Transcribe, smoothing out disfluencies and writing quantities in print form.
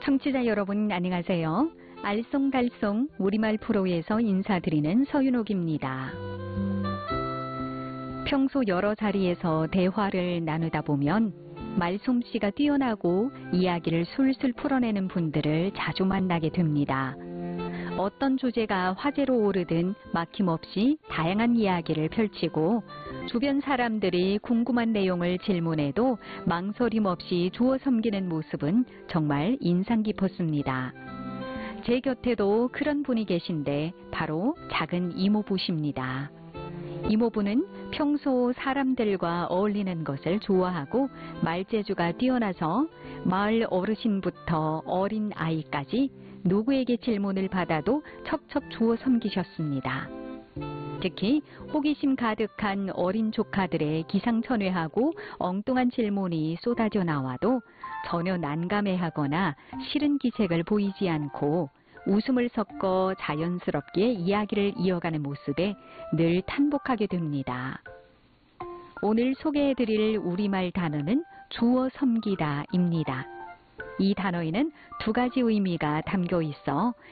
청취자 여러분 안녕하세요. 알쏭달쏭 우리말 프로에서 인사드리는 서윤옥입니다. 평소 여러 자리에서 대화를 나누다 보면 말솜씨가 뛰어나고 이야기를 술술 풀어내는 분들을 자주 만나게 됩니다. 어떤 주제가 화제로 오르든 막힘없이 다양한 이야기를 펼치고 주변 사람들이 궁금한 내용을 질문해도 망설임 없이 주워 섬기는 모습은 정말 인상 깊었습니다. 제 곁에도 그런 분이 계신데 바로 작은 이모부십니다. 이모부는 평소 사람들과 어울리는 것을 좋아하고 말재주가 뛰어나서 마을 어르신부터 어린 아이까지 누구에게 질문을 받아도 척척 주워 섬기셨습니다. 특히 호기심 가득한 어린 조카들의 기상천외하고 엉뚱한 질문이 쏟아져 나와도 전혀 난감해하거나 싫은 기색을 보이지 않고 웃음을 섞어 자연스럽게 이야기를 이어가는 모습에 늘 탄복하게 됩니다. 오늘 소개해드릴 우리말 단어는 주워 섬기다입니다. 이 단어에는 두 가지 의미가 담겨 있어